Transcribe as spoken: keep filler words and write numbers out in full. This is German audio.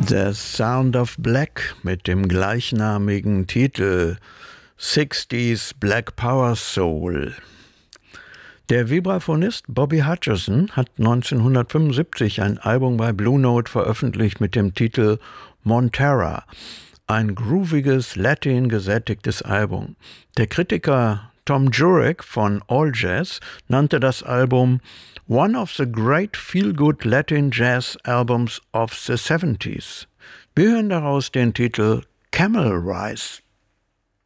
The Sound of Black mit dem gleichnamigen Titel sechziger Black Power Soul. Der Vibraphonist Bobby Hutcherson hat neunzehnhundertfünfundsiebzig ein Album bei Blue Note veröffentlicht mit dem Titel Montera, ein grooviges, Latin-gesättigtes Album. Der Kritiker Tom Jurek von All Jazz nannte das Album One of the great feel-good Latin Jazz Albums of the seventies. Wir hören daraus den Titel Camel Rise.